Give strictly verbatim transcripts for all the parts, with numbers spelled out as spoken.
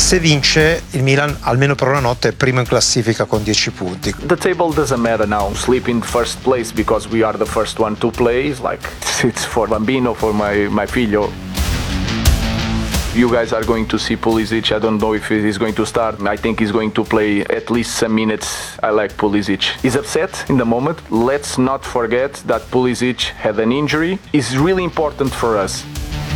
Se vince, il Milan almeno per una notte è primo in classifica con dieci punti. The table doesn't matter now. Sleep in first place because we are the first one to play. It's like it's for Bambino, for my my figlio. You guys are going to see Pulisic. I don't know if he's going to start. I think he's going to play at least some minutes. I like Pulisic. He's upset in the moment. Let's not forget that Pulisic had an injury. It's really important for us.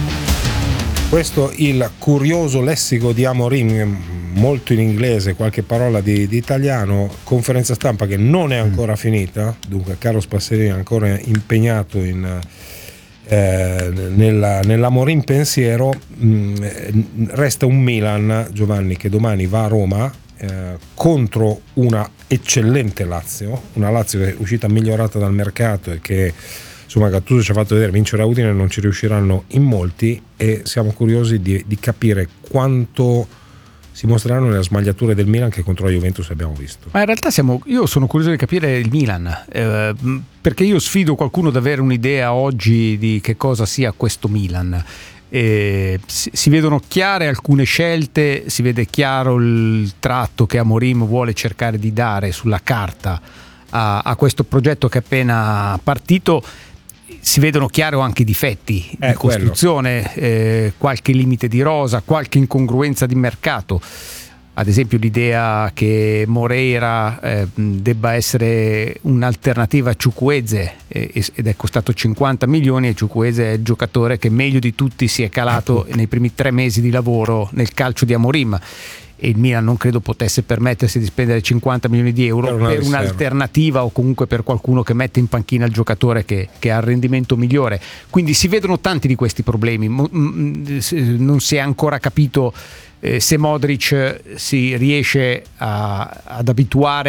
Questo il curioso lessico di Amorim, molto in inglese, qualche parola di, di italiano. Conferenza stampa che non è ancora finita, dunque Carlos Passerini è ancora impegnato in, eh, nella, nell'Amorim pensiero. Mh, resta un Milan, Giovanni, che domani va a Roma eh, contro una eccellente Lazio, una Lazio che è uscita migliorata dal mercato e che, insomma, Gattuso ci ha fatto vedere, vincere a Udine non ci riusciranno in molti, e siamo curiosi di, di capire quanto si mostreranno nelle smagliature del Milan che contro la Juventus abbiamo visto. Ma in realtà siamo, io sono curioso di capire il Milan, eh, perché io sfido qualcuno ad avere un'idea oggi di che cosa sia questo Milan. Eh, si, si vedono chiare alcune scelte, si vede chiaro il tratto che Amorim vuole cercare di dare sulla carta a, a questo progetto che è appena partito. Si vedono chiaro anche i difetti eh, di costruzione, eh, qualche limite di rosa, qualche incongruenza di mercato. Ad esempio l'idea che Moreira eh, debba essere un'alternativa a Chukwueze eh, ed è costato cinquanta milioni, e Chukwueze è il giocatore che meglio di tutti si è calato nei primi tre mesi di lavoro nel calcio di Amorim, e il Milan non credo potesse permettersi di spendere cinquanta milioni di euro per, per un'alternativa, o comunque per qualcuno che mette in panchina il giocatore che, che ha il rendimento migliore. Quindi si vedono tanti di questi problemi. Non si è ancora capito eh, se Modric si riesce a, ad abituare